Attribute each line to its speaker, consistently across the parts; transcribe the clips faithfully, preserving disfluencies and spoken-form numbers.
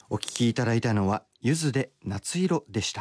Speaker 1: お聞きいただいたのはゆずで夏色でした。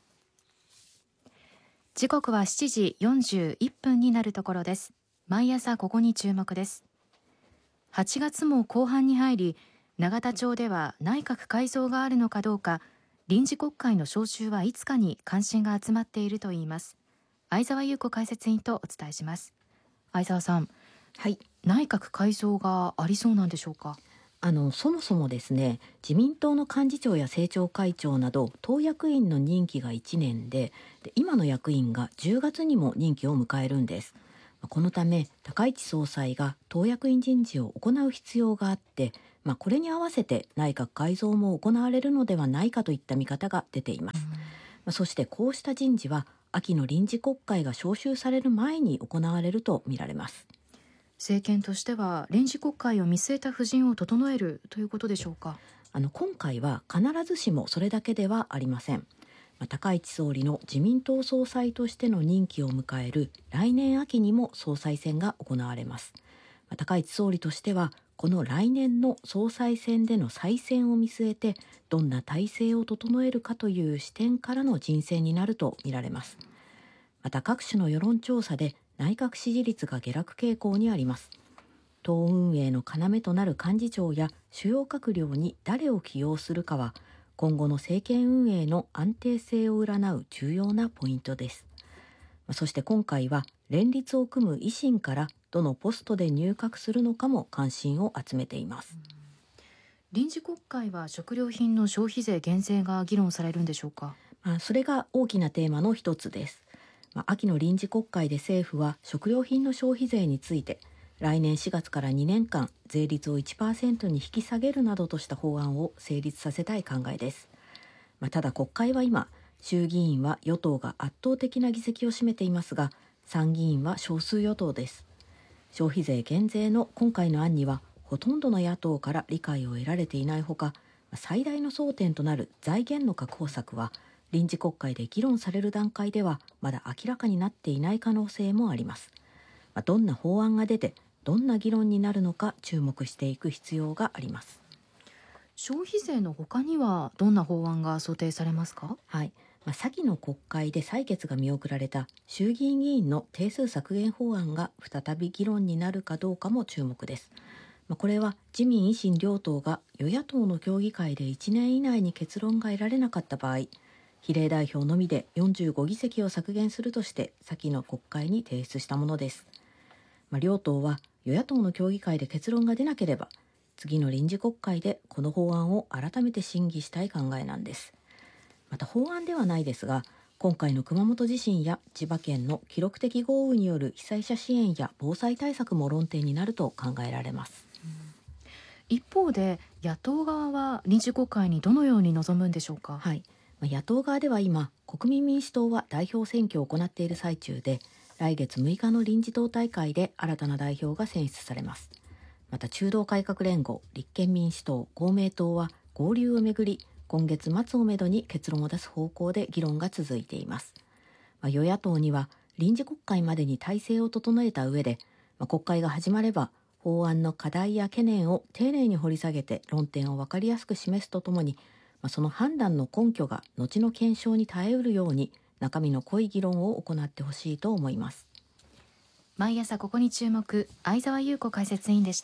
Speaker 2: 時刻はしちじよんじゅういっぷんになるところです。毎朝ここに注目です。はちがつも後半に入り、永田町では内閣改造があるのかどうか、臨時国会の召集はいつかに関心が集まっているといいます。相沢優子解説委員とお伝えします。相沢さん、
Speaker 3: はい、
Speaker 2: 内閣改造がありそうなんでしょうか。
Speaker 3: あのそもそもですね、自民党の幹事長や政調会長など党役員の任期がいちねんで、で今の役員がじゅうがつにも任期を迎えるんです。このため高市総裁が党役員人事を行う必要があって、まあ、これに合わせて内閣改造も行われるのではないかといった見方が出ています。まあ、そしてこうした人事は秋の臨時国会が召集される前に行われるとみられます。
Speaker 2: 政権としては臨時国会を見据えた布陣を整えるということでしょうか。
Speaker 3: あの今回は必ずしもそれだけではありません。まあ、高市総理の自民党総裁としての任期を迎える来年秋にも総裁選が行われます。まあ、高市総理としてはこの来年の総裁選での再選を見据えてどんな体制を整えるかという視点からの人選になるとみられます。また各種の世論調査で内閣支持率が下落傾向にあります。党運営の要となる幹事長や主要閣僚に誰を起用するかは今後の政権運営の安定性を占う重要なポイントです。そして今回は連立を組む維新からどのポストで入閣するのかも関心を集めています。
Speaker 2: 臨時国会は食料品の消費税減税が議論されるんでしょうか。
Speaker 3: まあ、それが大きなテーマの一つです。まあ、秋の臨時国会で政府は食料品の消費税について来年しがつからにねんかん税率を いちパーセント に引き下げるなどとした法案を成立させたい考えです。まあ、ただ国会は今衆議院は与党が圧倒的な議席を占めていますが参議院は少数与党です。消費税減税の今回の案にはほとんどの野党から理解を得られていないほか、最大の争点となる財源の確保策は臨時国会で議論される段階ではまだ明らかになっていない可能性もあります。まあ、どんな法案が出てどんな議論になるのか注目していく必要があります。
Speaker 2: 消費税の他にはどんな法案が想定されますか。
Speaker 3: はい、まあ、先の国会で採決が見送られた衆議院議員の定数削減法案が再び議論になるかどうかも注目です。まあ、これは自民維新両党が与野党の協議会でいちねん以内に結論が得られなかった場合、比例代表のみでよんじゅうごぎせきを削減するとして先の国会に提出したものです。まあ、両党は与野党の協議会で結論が出なければ次の臨時国会でこの法案を改めて審議したい考えなんです。また法案ではないですが今回の熊本地震や千葉県の記録的豪雨による被災者支援や防災対策も論点になると考えられます。うん、
Speaker 2: 一方で野党側は臨時国会にどのように臨むんでしょうか。
Speaker 3: はい、野党側では今国民民主党は代表選挙を行っている最中で来月むいかの臨時党大会で新たな代表が選出されます。また中道改革連合、立憲民主党、公明党は合流をめぐり今月末をめどに結論を出す方向で議論が続いています。まあ、与野党には臨時国会までに体制を整えた上で、まあ、国会が始まれば法案の課題や懸念を丁寧に掘り下げて論点を分かりやすく示すとともに、まあ、その判断の根拠が後の検証に耐えうるように中身の濃い議論を行ってほしいと思います。
Speaker 2: 毎朝ここに注目、相沢優子解説委員でした。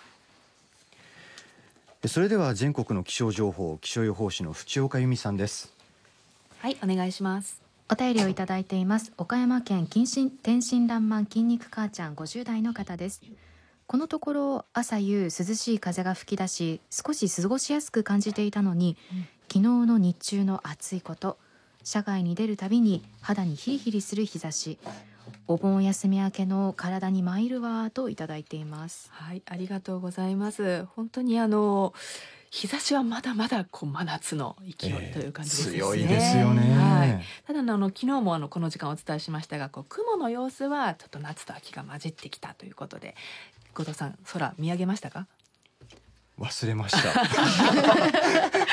Speaker 1: それでは全国の気象情報、気象予報士の淵岡由美さんです。
Speaker 4: はい、お願いします。
Speaker 2: お便りをいただいています。岡山県天真爛漫筋肉母ちゃんごじゅうだいの方です。このところ朝夕涼しい風が吹き出し少し過ごしやすく感じていたのに、うん、昨日の日中の暑いこと、社外に出るたびに肌にヒリヒリする日差し、お盆休み明けの体に参るわといただいています。
Speaker 4: はい、ありがとうございます。本当にあの日差しはまだまだこう真夏の勢いという感じですね。
Speaker 1: えー、強いですよね。
Speaker 4: はい、ただあの昨日もあのこの時間お伝えしましたが、こう雲の様子はちょっと夏と秋が混じってきたということで、後藤さん空見上げましたか？
Speaker 1: 忘れました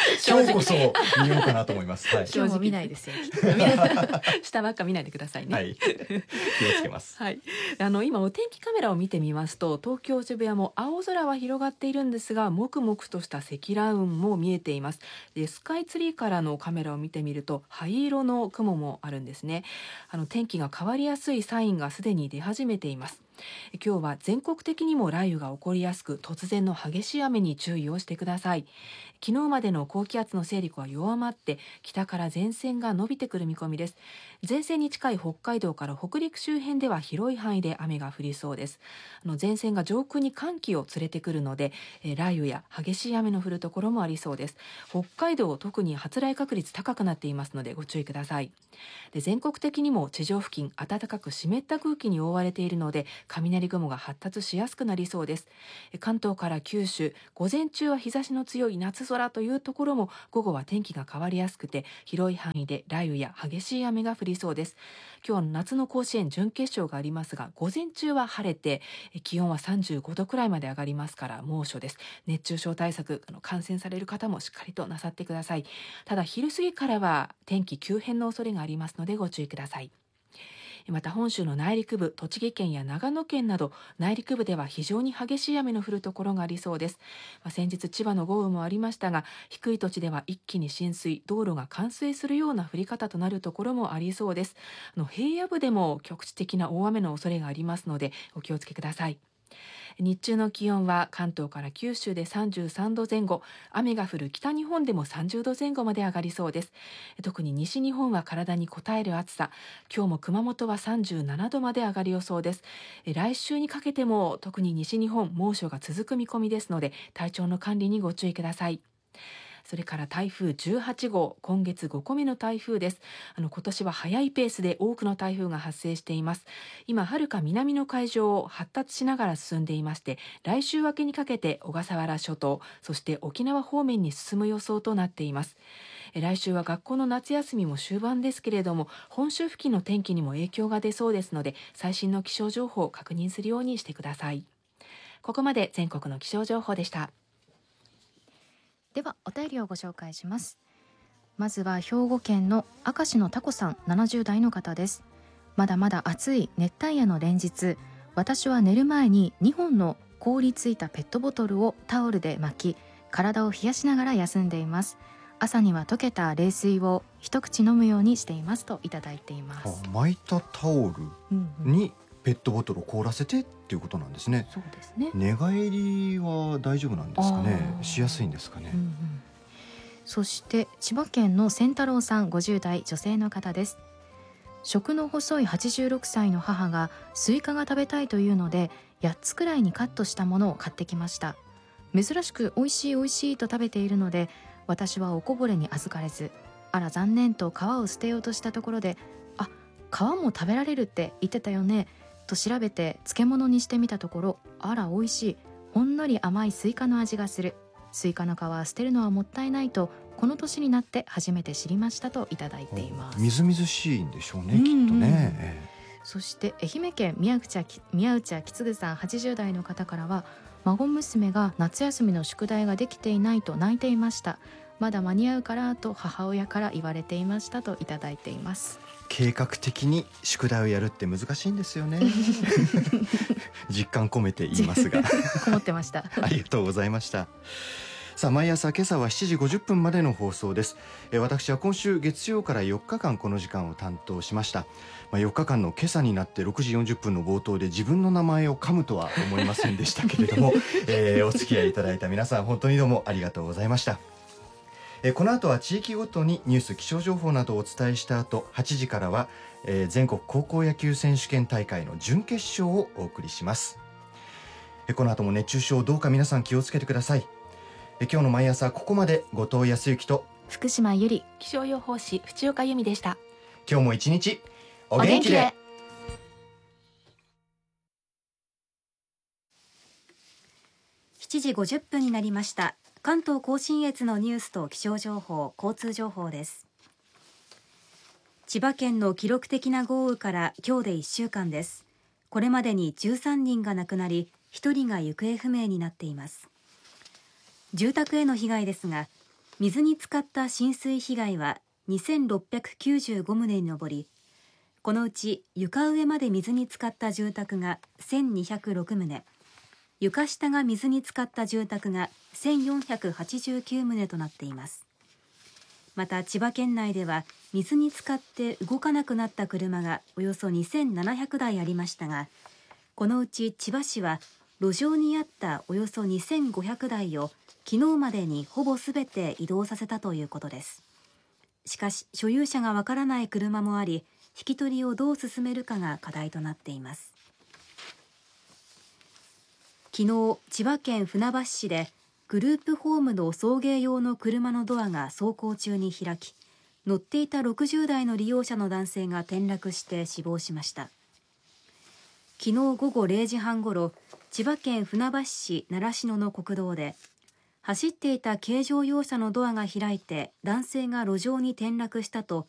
Speaker 1: 今日こそ見ようかなと思います。はい、
Speaker 2: 今日も見ないですよ。
Speaker 4: 下ばっか見ないでくださいね。
Speaker 1: はい、気をつけます。
Speaker 4: はい、あの今お天気カメラを見てみますと、東京渋谷も青空は広がっているんですが、もくもくとした積乱雲も見えています。でスカイツリーからのカメラを見てみると灰色の雲もあるんですね。あの天気が変わりやすいサインがすでに出始めています。今日は全国的にも雷雨が起こりやすく、突然の激しい雨に注意をしてください。昨日までの高気圧の勢力は弱まって北から前線が伸びてくる見込みです。前線に近い北海道から北陸周辺では広い範囲で雨が降りそうです。あの前線が上空に寒気を連れてくるので、えー、雷雨や激しい雨の降るところもありそうです。北海道特に発雷確率高くなっていますのでご注意ください。で全国的にも地上付近暖かく湿った空気に覆われているので雷雲が発達しやすくなりそうです。関東から九州、午前中は日差しの強い夏空というところも午後は天気が変わりやすくて広い範囲で雷雨や激しい雨が降りそうです。今日は夏の甲子園準決勝がありますが、午前中は晴れて気温はさんじゅうごどくらいまで上がりますから猛暑です。熱中症対策、あの感染される方もしっかりとなさってください。ただ昼過ぎからは天気急変の恐れがありますのでご注意ください。また本州の内陸部、栃木県や長野県など内陸部では非常に激しい雨の降るところがありそうです。まあ、先日千葉の豪雨もありましたが、低い土地では一気に浸水、道路が冠水するような降り方となるところもありそうです。あの平野部でも局地的な大雨の恐れがありますのでお気をつけください。日中の気温は関東から九州でさんじゅうさんどぜん後、雨が降る北日本でもさんじゅうどぜん後まで上がりそうです。特に西日本は体に応える暑さ、今日も熊本はさんじゅうななどまで上がる予想です。来週にかけても特に西日本猛暑が続く見込みですので体調の管理にご注意ください。それから台風じゅうはち号、今月ごこめの台風です。あの今年は早いペースで多くの台風が発生しています。今はるか南の海上を発達しながら進んでいまして、来週明けにかけて小笠原諸島、そして沖縄方面に進む予想となっています。来週は学校の夏休みも終盤ですけれども、本州付近の天気にも影響が出そうですので最新の気象情報を確認するようにしてください。ここまで全国の気象情報でした。
Speaker 2: ではお便りをご紹介します。まずは兵庫県の明石のタコさん、ななじゅう代の方です。まだまだ暑い熱帯夜の連日、私は寝る前ににほんの凍りついたペットボトルをタオルで巻き、体を冷やしながら休んでいます。朝には溶けた冷水を一口飲むようにしていますといただいています。
Speaker 1: あ、巻いたタオルにペットボトルを凍らせてっていうことなんですね。
Speaker 2: そうですね。
Speaker 1: 寝返りは大丈夫なんですかね。しやすいんですかね。
Speaker 2: うんうん、そして千葉県の千太郎さん、ごじゅう代女性の方です。食の細いはちじゅうろくさいの母がスイカが食べたいというのでやっつくらいにカットしたものを買ってきました。珍しく美味しい美味しいと食べているので、私はおこぼれに預かれず、あら残念と皮を捨てようとしたところで、あ、皮も食べられるって言ってたよねと調べて漬物にしてみたところ、あら美味しい、ほんのり甘いスイカの味がする、スイカの皮は捨てるのはもったいないとこの年になって初めて知りましたといただいています。
Speaker 1: みずみずしいんでしょうね、
Speaker 2: うんうん、
Speaker 1: きっとね。
Speaker 2: そして愛媛県宮内宮内きつぐさん、はちじゅう代の方からは、孫娘が夏休みの宿題ができていないと泣いていました。まだ間に合うからと母親から言われていましたといただいています。
Speaker 1: 計画的に宿題をやるって難しいんですよね実感込めて言いますが
Speaker 2: こもってました
Speaker 1: ありがとうございました。さあ、毎朝今朝はしちじごじゅっぷんまでの放送です。え私は今週月曜からよっかかんこの時間を担当しました。まあ、よっかかんの今朝になってろくじよんじゅっぷんの冒頭で自分の名前を噛むとは思いませんでしたけれども、えー、お付き合いいただいた皆さん本当にどうもありがとうございました。えー、この後は地域ごとにニュース気象情報などをお伝えした後、はちじからは、えー、全国高校野球選手権大会の準決勝をお送りします。えー、この後も熱中症どうか皆さん気をつけてください。えー、今日の毎朝ここまで後藤康之と
Speaker 2: 福島由里、
Speaker 4: 気象予報士淵岡由美でした。
Speaker 1: 今日も一日お元気で。
Speaker 5: しちじごじゅっぷんになりました。関東甲信越のニュースと気象情報、交通情報です。千葉県の記録的な豪雨から今日でいっしゅうかんです。これまでにじゅうさんにんが亡くなり、ひとりが行方不明になっています。住宅への被害ですが、 水に浸かった浸水被害はにせんろっぴゃくきゅうじゅうごとうに上り、このうち床上まで水に浸かった住宅がせんにひゃくろくとう、床下が水に浸かった住宅がせんよんひゃくはちじゅうきゅうとうとなっています。また千葉県内では水に浸かって動かなくなった車がおよそにせんななひゃくだいありましたが、このうち千葉市は路上にあったおよそにせんごひゃくだいを昨日までにほぼすべて移動させたということです。しかし所有者がわからない車もあり、引き取りをどう進めるかが課題となっています。昨日、千葉県船橋市でグループホームの送迎用の車のドアが走行中に開き、乗っていたろくじゅうだいの利用者の男性が転落して死亡しました。昨日午後れいじはんごろ、千葉県船橋市習志野の国道で、走っていた軽乗用車のドアが開いて男性が路上に転落したと